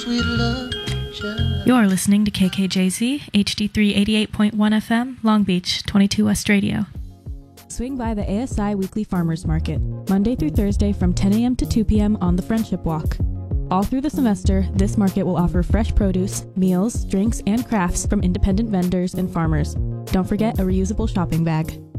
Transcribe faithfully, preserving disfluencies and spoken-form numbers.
Sweet love child. You're listening to K K J Z, H D three eighty-eight point one F M, Long Beach, twenty-two West Radio. Swing by the A S I Weekly Farmers Market, Monday through Thursday from ten a.m. to two p.m. on the Friendship Walk. All through the semester, this market will offer fresh produce, meals, drinks, and crafts from independent vendors and farmers. Don't forget a reusable shopping bag.